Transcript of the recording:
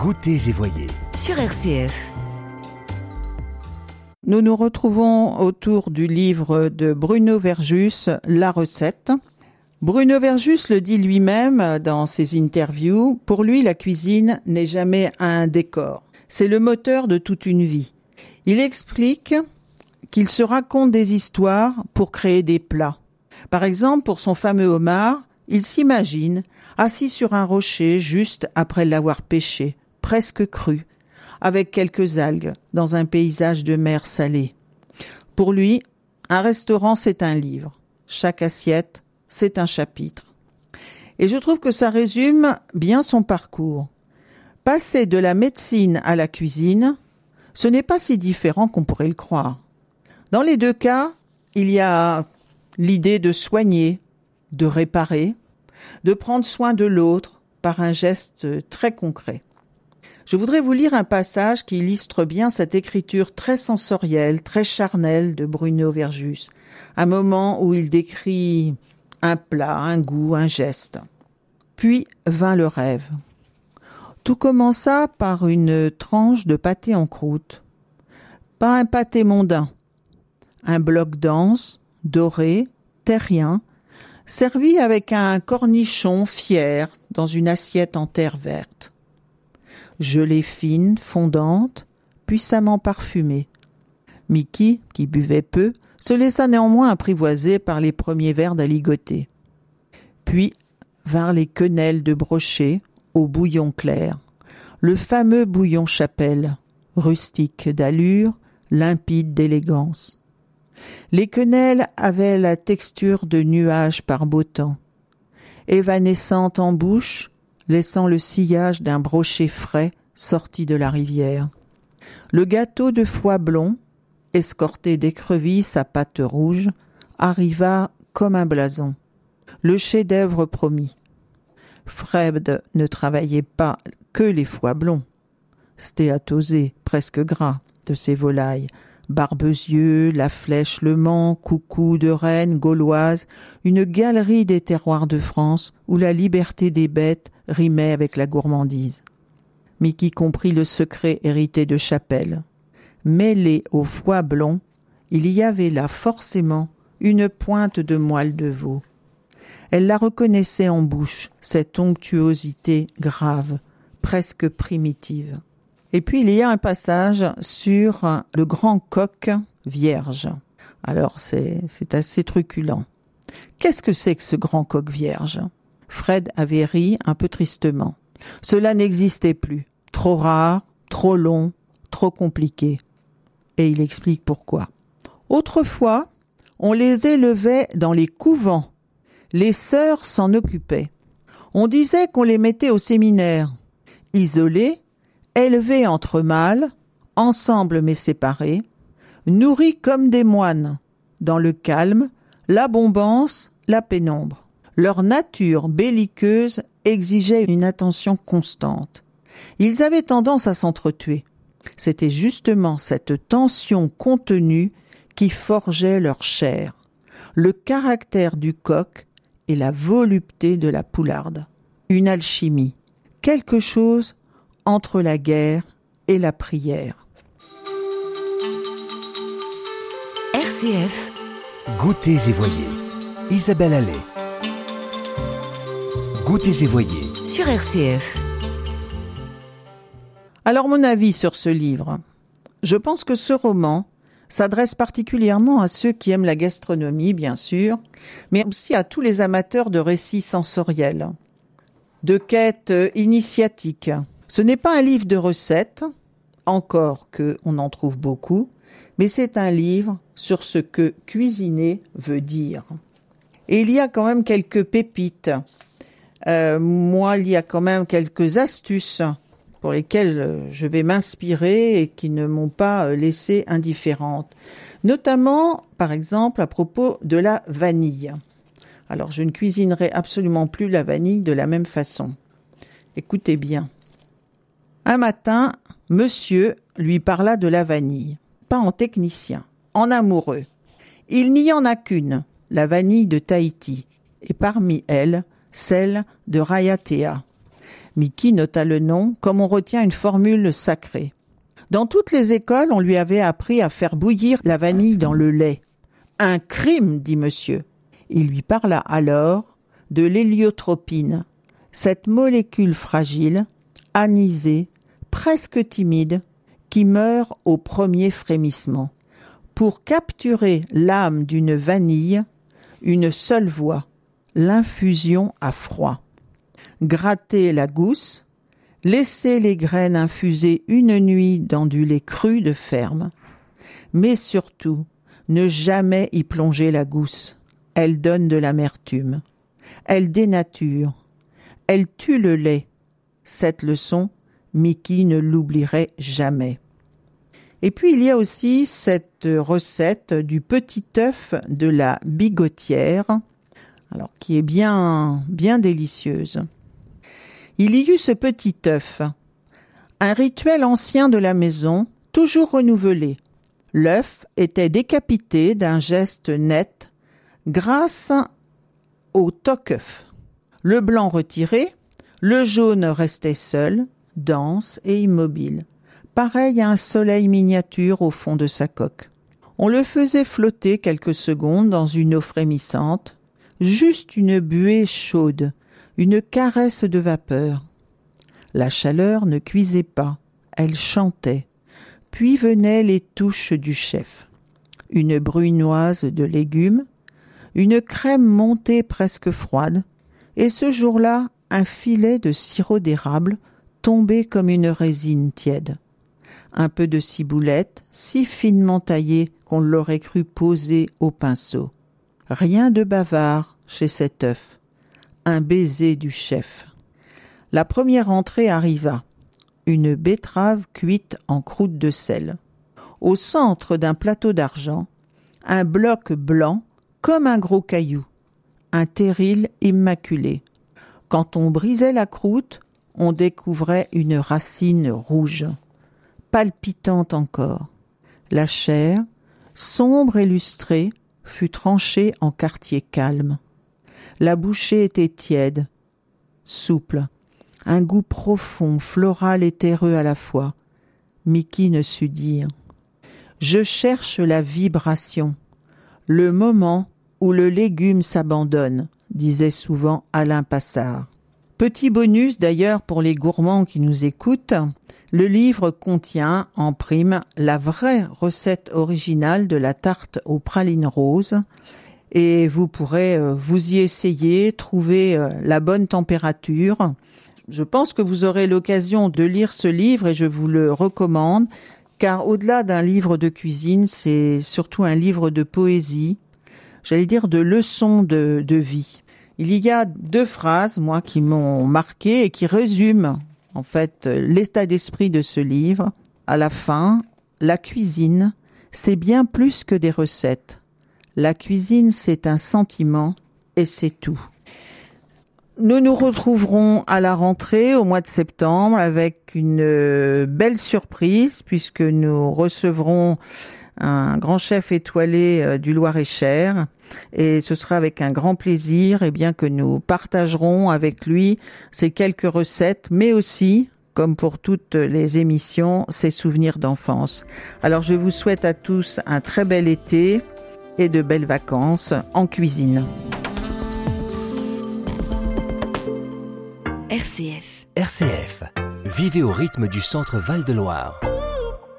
Goûtez et voyez sur RCF. Nous nous retrouvons autour du livre de Bruno Verjus, La recette. Bruno Verjus le dit lui-même dans ses interviews, pour lui la cuisine n'est jamais un décor, c'est le moteur de toute une vie. Il explique qu'il se raconte des histoires pour créer des plats. Par exemple, pour son fameux homard, il s'imagine assis sur un rocher juste après l'avoir pêché, presque cru, avec quelques algues, dans un paysage de mer salée. Pour lui, un restaurant, c'est un livre. Chaque assiette, c'est un chapitre. Et je trouve que ça résume bien son parcours. Passer de la médecine à la cuisine, ce n'est pas si différent qu'on pourrait le croire. Dans les deux cas, il y a l'idée de soigner, de réparer, de prendre soin de l'autre par un geste très concret. Je voudrais vous lire un passage qui illustre bien cette écriture très sensorielle, très charnelle de Bruno Verjus, un moment où il décrit un plat, un goût, un geste. Puis vint le rêve. Tout commença par une tranche de pâté en croûte. Pas un pâté mondain, un bloc dense, doré, terrien, servi avec un cornichon fier dans une assiette en terre verte. Gelée fine, fondante, puissamment parfumée. Mickey, qui buvait peu, se laissa néanmoins apprivoiser par les premiers verres d'aligoté. Puis vinrent les quenelles de brochet au bouillon clair, le fameux bouillon chapelle, rustique d'allure, limpide d'élégance. Les quenelles avaient la texture de nuages par beau temps, évanescentes en bouche, laissant le sillage d'un brochet frais sorti de la rivière. Le gâteau de foie blond, escorté d'écrevisses à pâte rouge, arriva comme un blason. Le chef-d'œuvre promis. Fred ne travaillait pas que les foies blonds, stéatosés, presque gras, de ses volailles, Barbezieux, La Flèche, Le Mans, Coucou de Rennes, Gauloise, une galerie des terroirs de France où la liberté des bêtes rimait avec la gourmandise. Mickey comprit le secret hérité de Chapelle. Mêlé au foie blond, il y avait là forcément une pointe de moelle de veau. Elle la reconnaissait en bouche, cette onctuosité grave, presque primitive. Et puis il y a un passage sur le grand coq vierge. Alors c'est assez truculent. Qu'est-ce que c'est que ce grand coq vierge ? Fred avait ri un peu tristement. Cela n'existait plus. Trop rare, trop long, trop compliqué. Et il explique pourquoi. Autrefois, on les élevait dans les couvents. Les sœurs s'en occupaient. On disait qu'on les mettait au séminaire. Isolés, élevés entre mâles, ensemble mais séparés, nourris comme des moines, dans le calme, l'abondance, la pénombre. Leur nature belliqueuse exigeait une attention constante. Ils avaient tendance à s'entretuer. C'était justement cette tension contenue qui forgeait leur chair, le caractère du coq et la volupté de la poularde. Une alchimie, quelque chose entre la guerre et la prière. RCF. Goûtez et voyez Isabelle Allais. Goûtez et voyez Sur RCF. Alors mon avis sur ce livre. Je pense que ce roman s'adresse particulièrement à ceux qui aiment la gastronomie, bien sûr, mais aussi à tous les amateurs de récits sensoriels, de quêtes initiatiques. Ce n'est pas un livre de recettes, encore qu'on en trouve beaucoup, mais c'est un livre sur ce que cuisiner veut dire. Et il y a quand même quelques pépites. Il y a quand même quelques astuces pour lesquelles je vais m'inspirer et qui ne m'ont pas laissée indifférente. Notamment, par exemple, à propos de la vanille. Alors, je ne cuisinerai absolument plus la vanille de la même façon. Écoutez bien. Un matin, monsieur lui parla de la vanille. Pas en technicien, en amoureux. Il n'y en a qu'une, la vanille de Tahiti, et parmi elles, celle de Raiatea. Mickey nota le nom comme on retient une formule sacrée. Dans toutes les écoles, on lui avait appris à faire bouillir la vanille dans le lait. « Un crime !» dit monsieur. Il lui parla alors de l'héliotropine, cette molécule fragile, anisée, presque timide, qui meurt au premier frémissement. Pour capturer l'âme d'une vanille, une seule voie, l'infusion à froid. Gratter la gousse, laisser les graines infuser une nuit dans du lait cru de ferme. Mais surtout, ne jamais y plonger la gousse. Elle donne de l'amertume. Elle dénature. Elle tue le lait. Cette leçon, Mickey ne l'oublierait jamais. Et puis il y a aussi cette recette du petit œuf de la bigotière, alors qui est bien délicieuse. Il y eut ce petit œuf, un rituel ancien de la maison, toujours renouvelé. L'œuf était décapité d'un geste net grâce au toc-œuf. Le blanc retiré, le jaune restait seul, dense et immobile, pareil à un soleil miniature au fond de sa coque. On le faisait flotter quelques secondes dans une eau frémissante, juste une buée chaude, une caresse de vapeur. La chaleur ne cuisait pas, elle chantait. Puis venaient les touches du chef. Une brunoise de légumes, une crème montée presque froide, et ce jour-là, un filet de sirop d'érable tombé comme une résine tiède. Un peu de ciboulette, si finement taillée qu'on l'aurait cru posée au pinceau. Rien de bavard chez cet œuf. Un baiser du chef. La première entrée arriva. Une betterave cuite en croûte de sel. Au centre d'un plateau d'argent, un bloc blanc comme un gros caillou. Un terril immaculé. Quand on brisait la croûte, on découvrait une racine rouge, palpitante encore. La chair, sombre et lustrée, fut tranchée en quartier calme. La bouchée était tiède, souple, un goût profond, floral et terreux à la fois. Mickey ne sut dire. Je cherche la vibration, le moment où le légume s'abandonne, disait souvent Alain Passard. Petit bonus d'ailleurs pour les gourmands qui nous écoutent, le livre contient en prime la vraie recette originale de la tarte aux pralines roses et vous pourrez vous y essayer, trouver la bonne température. Je pense que vous aurez l'occasion de lire ce livre et je vous le recommande car au-delà d'un livre de cuisine, c'est surtout un livre de poésie, j'allais dire de leçons de vie. Il y a 2 phrases, moi, qui m'ont marqué et qui résument, en fait, l'état d'esprit de ce livre. À la fin, la cuisine, c'est bien plus que des recettes. La cuisine, c'est un sentiment et c'est tout. Nous nous retrouverons à la rentrée au mois de septembre avec une belle surprise puisque nous recevrons un grand chef étoilé du Loir-et-Cher et ce sera avec un grand plaisir que nous partagerons avec lui ces quelques recettes mais aussi, comme pour toutes les émissions, ses souvenirs d'enfance. Alors je vous souhaite à tous un très bel été et de belles vacances en cuisine. RCF. RCF. Vivez au rythme du Centre Val de Loire.